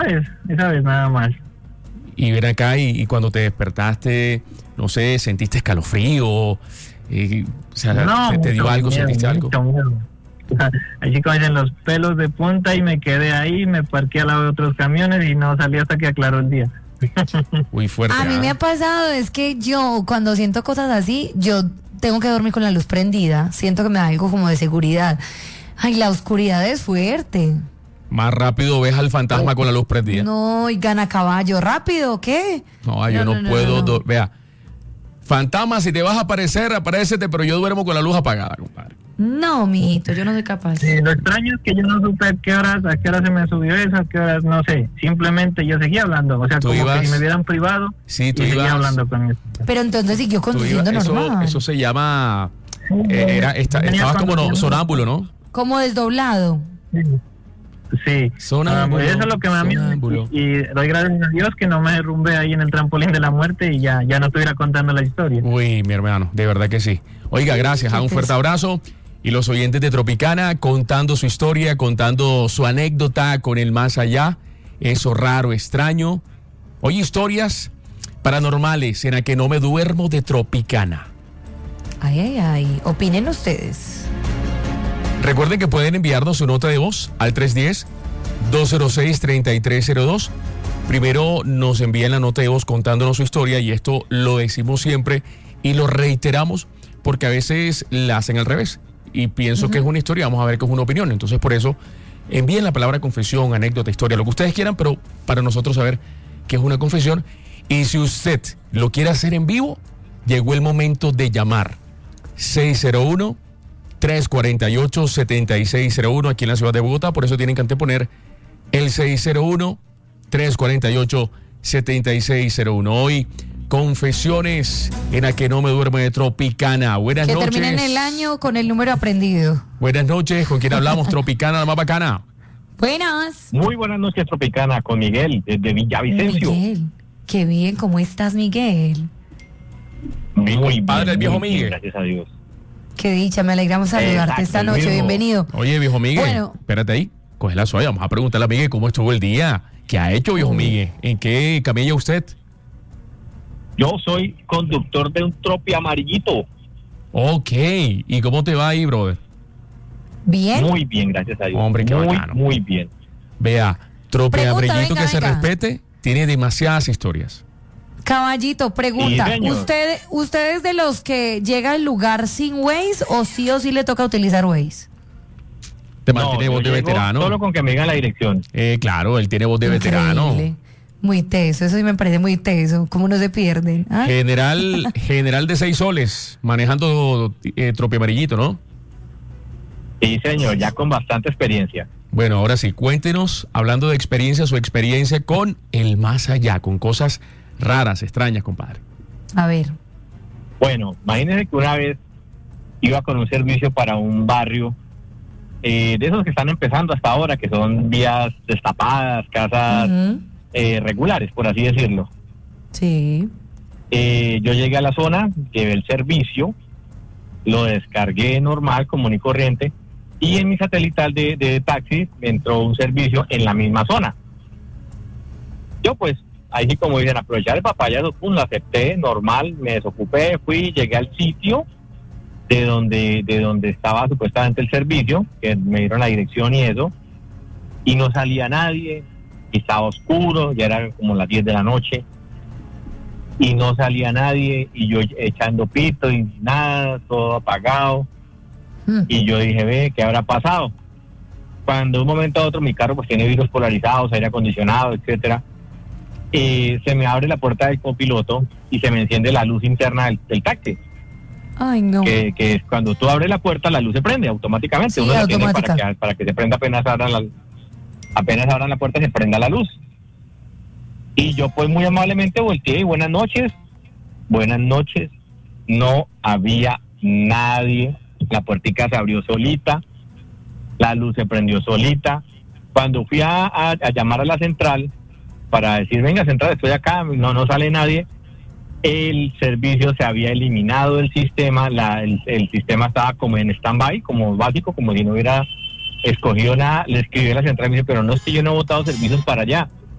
esa vez nada más. Y ven acá, y cuando te despertaste, no sé, ¿sentiste escalofrío? O sea, No, ¿te dio algo? miedo, ¿Sentiste algo? mucho miedo. Así como dicen, los pelos de punta, y me quedé ahí, me parqué al lado de otros camiones y no salí hasta que aclaró el día. Muy fuerte. A mí me ha pasado, es que yo cuando siento cosas así, yo tengo que dormir con la luz prendida, siento que me da algo como de seguridad. Ay, la oscuridad es fuerte. Más rápido ves al fantasma con la luz prendida. No, y gana caballo, rápido, ¿qué? No, yo no puedo. no. Vea, fantasma, si te vas a aparecer, aparécete, pero yo duermo con la luz apagada, compadre. No, mijito, yo no soy capaz. Lo extraño es que yo no supe a qué horas se me subió eso, a qué horas, no sé. Simplemente yo seguía hablando, o sea, ¿Tú como ibas? que si me hubieran privado, Sí, tú y seguía ibas. hablando con él. Pero entonces siguió conduciendo normal. Eso se llama. Tenía Estabas como conduciendo. sonámbulo, ¿no? Como desdoblado. Sí, Sonámbulo, eso es lo que me da miedo. sonámbulo. Y doy gracias a Dios que no me derrumbé ahí en el trampolín de la muerte y ya no estuviera contando la historia. Uy, mi hermano, de verdad que sí. Oiga, gracias, un fuerte abrazo. Y los oyentes de Tropicana contando su historia, contando su anécdota con el más allá, eso raro, extraño. Hoy historias paranormales en la que no me duermo de Tropicana. Ay, opinen ustedes. Recuerden que pueden enviarnos su nota de voz al 310-206-3302. Primero nos envían la nota de voz contándonos su historia, y esto lo decimos siempre y lo reiteramos porque a veces la hacen al revés. Y pienso que es una historia, vamos a ver que es una opinión. Entonces, por eso, envíen la palabra confesión, anécdota, historia, lo que ustedes quieran, pero para nosotros saber que es una confesión. Y si usted lo quiere hacer en vivo, llegó el momento de llamar. 601-348-7601 aquí en la ciudad de Bogotá. Por eso tienen que anteponer el 601-348-7601. Hoy, confesiones en la que no me duermo de Tropicana. Buenas Que noches. terminen el año con el número aprendido. Buenas noches, ¿con quién hablamos? Tropicana, la más bacana. Buenas. Muy buenas noches, Tropicana, con Miguel, desde Villavicencio. Miguel, qué bien, ¿cómo estás, Miguel? Mi compadre, el viejo muy bien, Miguel. gracias a Dios. Qué dicha, me alegramos saludarte Exacto, esta el noche, mismo. bienvenido. Oye, viejo Miguel, Bueno. espérate ahí, coge la suave, vamos a preguntarle a Miguel cómo estuvo el día. ¿Qué ha hecho, viejo Miguel? ¿En qué camilla usted? Yo soy conductor de un tropi amarillito. Ok, ¿y cómo te va ahí, brother? Bien. Muy bien, gracias a Dios. Hombre, qué muy, bacano. muy bien. Vea, Tropi Pregunta, Abrellito venga, que se venga. respete, tiene demasiadas historias. Caballito, pregunta, Sí, señor. ¿usted es de los que llega al lugar sin Waze o sí le toca utilizar Waze? Te mantiene yo voz de llego veterano. Solo con que me digan la dirección. Claro, él tiene voz de veterano. Increíble. Muy teso, eso sí me parece muy teso. ¿Cómo no se pierden? ¿Ah? General de 6 soles, manejando Tropi Amarillito, ¿no? Sí, señor, ya con bastante experiencia. Bueno, ahora sí, cuéntenos, hablando de experiencia, su experiencia con el más allá, con cosas raras, extrañas, compadre. A ver. Bueno, imagínense que una vez iba con un servicio para un barrio de esos que están empezando hasta ahora, que son vías destapadas, casas Ujú. regulares, por así decirlo. Sí. Yo llegué a la zona, llevé el servicio, lo descargué normal, común y corriente, y en mi satelital de taxi me entró un servicio en la misma zona. Yo pues, ahí sí como dicen, aprovechar el papayazo, pum, lo acepté, normal, me desocupé, fui, llegué al sitio de donde estaba supuestamente el servicio, que me dieron la dirección y eso, y no salía nadie, y estaba oscuro, ya eran como las 10 de la noche, y no salía nadie, y yo echando pito y nada, todo apagado, y yo dije, ve, ¿qué habrá pasado? Cuando de un momento a otro mi carro pues tiene vidrios polarizados, aire acondicionado, etcétera, se me abre la puerta del copiloto y se me enciende la luz interna del taxi, Ay, no. que es cuando tú abres la puerta la luz se prende automáticamente. Sí, Uno la tiene automática. para que se prenda apenas abran la puerta, se prenda la luz. Y yo pues muy amablemente volteé y buenas noches, no había nadie, la puertica se abrió solita, la luz se prendió solita. Cuando fui a llamar a la central para decir, venga central, estoy acá, no sale nadie, el servicio se había eliminado del sistema, el sistema estaba como en stand-by, como básico, como si no hubiera escogido nada. Le escribí a la central y me dice, pero no es que yo no he botado servicios para allá.